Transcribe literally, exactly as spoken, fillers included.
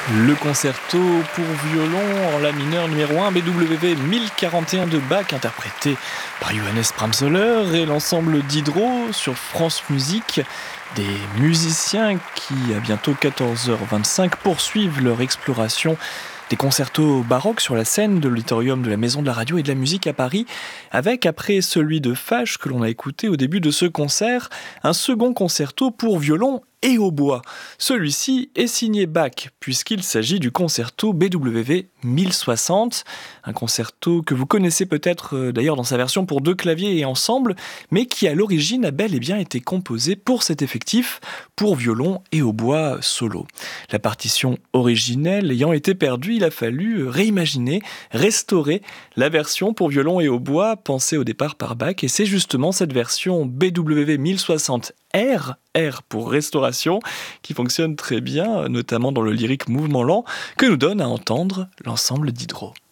Le concerto pour violon en la mineur numéro un B W V mille quarante et un de Bach, interprété par Johannes Brahmshöller et l'ensemble d'Hydro sur France Musique. Des musiciens qui, à bientôt quatorze heures vingt-cinq, poursuivent leur exploration des concertos baroques sur la scène de l'auditorium de la Maison de la Radio et de la Musique à Paris, avec, après celui de Fache que l'on a écouté au début de ce concert, un second concerto pour violon et hautbois. Celui-ci est signé Bach, puisqu'il s'agit du concerto B W V mille soixante, un concerto que vous connaissez peut-être euh, d'ailleurs dans sa version pour deux claviers et ensemble, mais qui à l'origine a bel et bien été composé pour cet effectif, pour violon et hautbois solo. La partition originelle ayant été perdue, il a fallu réimaginer, restaurer la version pour violon et hautbois pensée au départ par Bach, et c'est justement cette version B W V mille soixante R, R pour restauration, qui fonctionne très bien, notamment dans le lyrique mouvement lent, que nous donne à entendre l'ensemble d'Hydro.